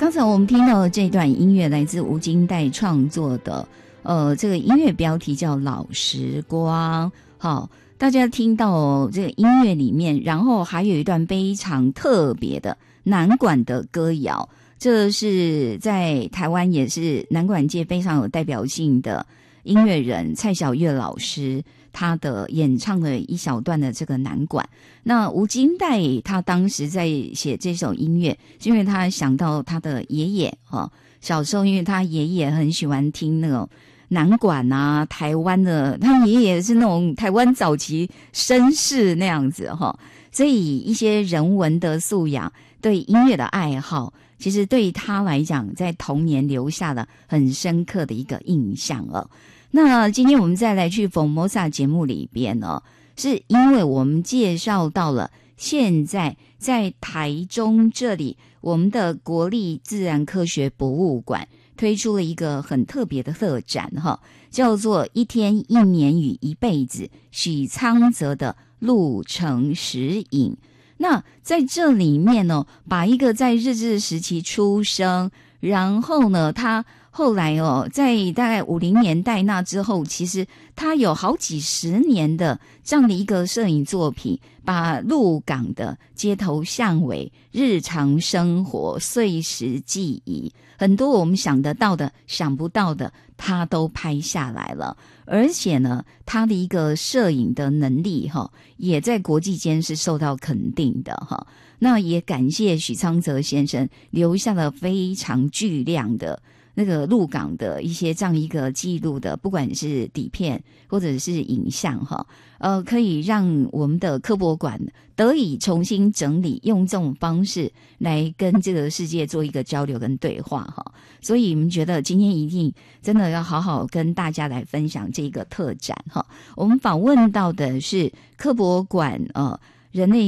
刚才我们听到的这段音乐来自吴金代创作的，这个音乐标题叫《老时光》。好，大家听到这个音乐里面，然后还有一段非常特别的南管的歌谣，这是在台湾也是南管界非常有代表性的音乐人蔡小月老师他的演唱的一小段的这个南管。那吴金代他当时在写这首音乐，是因为他想到他的爷爷小时候因为他爷爷很喜欢听那种南管啊，台湾的，他爷爷是那种台湾早期绅士那样子所以一些人文的素养，对音乐的爱好，其实对他来讲在童年留下了很深刻的一个印象了。那今天我们再来去 Formosa 节目里边是因为我们介绍到了现在在台中这里，我们的国立自然科学博物馆推出了一个很特别的特展叫做一天一年与一辈子许苍泽的路程实影。那在这里面把一个在日治时期出生，然后呢他后来在大概50年代那之后，其实他有好几十年的这样的一个摄影作品，把鹿港的街头巷尾、日常生活、碎石记忆，很多我们想得到的、想不到的，他都拍下来了。而且呢，他的一个摄影的能力也在国际间是受到肯定的那也感谢许苍泽先生留下了非常巨量的那个鹿港的一些这样一个记录的，不管是底片或者是影像可以让我们的科博馆得以重新整理，用这种方式来跟这个世界做一个交流跟对话所以我们觉得今天一定真的要好好跟大家来分享这个特展我们访问到的是科博馆人类